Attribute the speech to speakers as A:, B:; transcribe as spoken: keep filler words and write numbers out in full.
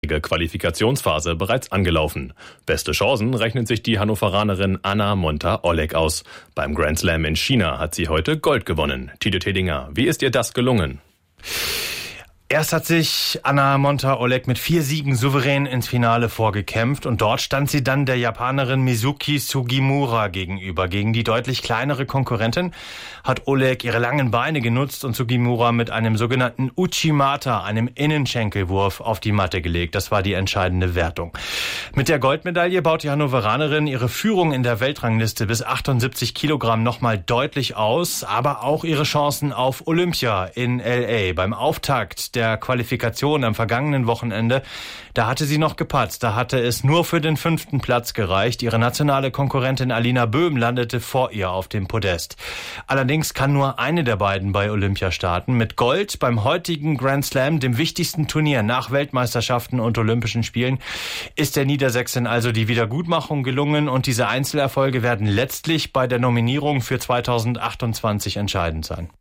A: Qualifikationsphase bereits angelaufen. Beste Chancen rechnet sich die Hannoveranerin Anna Monta-Oleg aus. Beim Grand Slam in China hat sie heute Gold gewonnen. Tide Tedinger, wie ist ihr das gelungen?
B: Erst hat sich Anna Monta-Oleg mit vier Siegen souverän ins Finale vorgekämpft und dort stand sie dann der Japanerin Mizuki Sugimura gegenüber. Gegen die deutlich kleinere Konkurrentin hat Oleg ihre langen Beine genutzt und Sugimura mit einem sogenannten Uchimata, einem Innenschenkelwurf, auf die Matte gelegt. Das war die entscheidende Wertung. Mit der Goldmedaille baut die Hannoveranerin ihre Führung in der Weltrangliste bis achtundsiebzig Kilogramm nochmal deutlich aus, aber auch ihre Chancen auf Olympia in L A. Beim Auftakt der der Qualifikation am vergangenen Wochenende, da hatte sie noch gepatzt. Da hatte es nur für den fünften Platz gereicht. Ihre nationale Konkurrentin Alina Böhm landete vor ihr auf dem Podest. Allerdings kann nur eine der beiden bei Olympia starten. Mit Gold beim heutigen Grand Slam, dem wichtigsten Turnier nach Weltmeisterschaften und Olympischen Spielen, ist der Niedersächsin also die Wiedergutmachung gelungen und diese Einzelerfolge werden letztlich bei der Nominierung für zweitausendachtundzwanzig entscheidend sein.